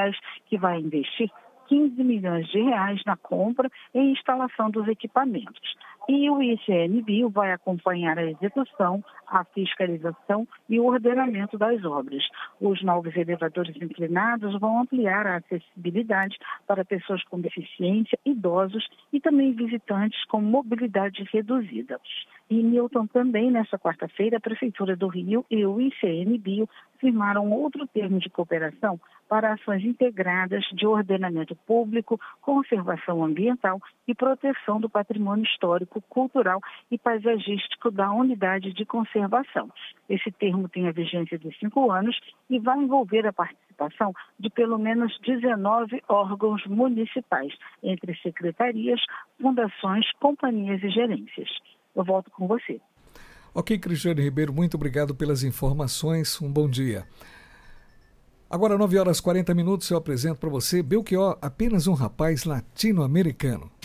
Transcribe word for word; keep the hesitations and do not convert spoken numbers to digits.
Gerais, que vai investir quinze milhões de reais na compra e instalação dos equipamentos. E o ICMBio vai acompanhar a execução, a fiscalização e o ordenamento das obras. Os novos elevadores inclinados vão ampliar a acessibilidade para pessoas com deficiência, idosos e também visitantes com mobilidade reduzida. E, Milton, também nesta quarta-feira, a Prefeitura do Rio e o ICMBio firmaram outro termo de cooperação para ações integradas de ordenamento público, conservação ambiental e proteção do patrimônio histórico, cultural e paisagístico da unidade de conservação. Esse termo tem a vigência de cinco anos e vai envolver a participação de pelo menos dezenove órgãos municipais, entre secretarias, fundações, companhias e gerências. Eu volto com você. Ok, Cristiane Ribeiro, muito obrigado pelas informações. Um bom dia. Agora, nove horas e quarenta minutos, eu apresento para você Belchior, apenas um rapaz latino-americano.